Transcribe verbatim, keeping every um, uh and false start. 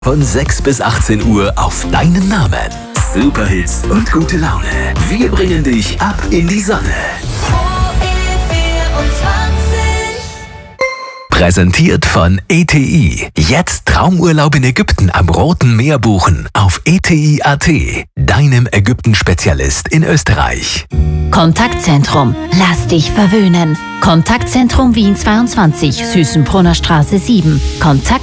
Von sechs bis achtzehn Uhr auf deinen Namen. Superhits und gute Laune. Wir bringen dich ab in die Sonne. Präsentiert von E T I. Jetzt Traumurlaub in Ägypten am Roten Meer buchen. Auf E T I punkt A T. Deinem Ägypten-Spezialist in Österreich. Kontaktzentrum. Lass dich verwöhnen. Kontaktzentrum Wien zweiundzwanzig, Süßenbrunner Straße sieben. Kontakt